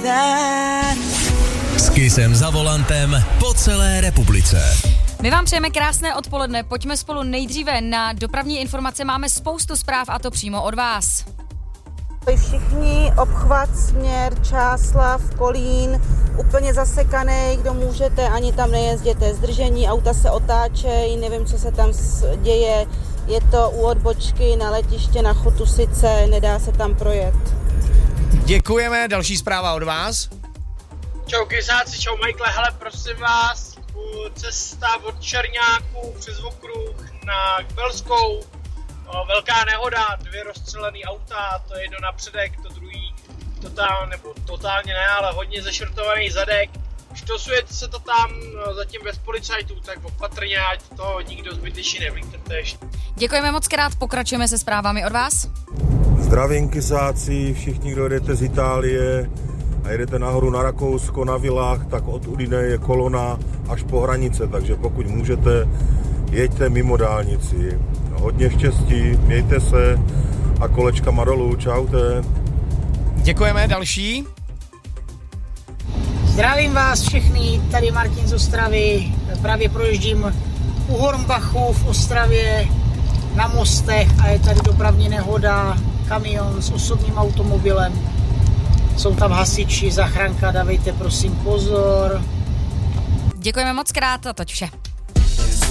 S Kissem za volantem po celé republice. My vám přejeme krásné odpoledne, pojďme spolu nejdříve na dopravní informace, máme spoustu zpráv a to přímo od vás. Všichni obchvat směr Čáslav, Kolín, úplně zasekaný, kdo můžete, ani tam nejezděte, zdržení, auta se otáčejí, nevím, co se tam děje, je to u odbočky na letiště na Chotusice, nedá se tam projet. Děkujeme, další zpráva od vás. Čau Kysáci, čau Michael, hele prosím vás, cesta od Černáků přes okruh na Kbelskou, velká nehoda, 2 rozstřelený auta, to jedno napředek, to druhý totálně ne, ale hodně zašrtovaný zadek. Štosuje se to tam zatím bez policajtů, tak opatrně, ať to nikdo zbytečně nevlíknete. Děkujeme moc krát, pokračujeme se zprávami od vás. Zdravím Kysáci, všichni, kdo jedete z Itálie a jedete nahoru na Rakousko, na Vilách, tak od Udine je kolona až po hranice, takže pokud můžete, jeďte mimo dálnici. Hodně štěstí, mějte se a kolečkama dolů, čaute. Děkujeme, další. Zdravím vás všechny, tady Martin z Ostravy, právě projíždím u Hornbachu v Ostravě na mostech a je tady dopravní nehoda, kamion s osobním automobilem, jsou tam hasiči, záchranka, dávejte prosím pozor. Děkujeme moc krát a toť vše.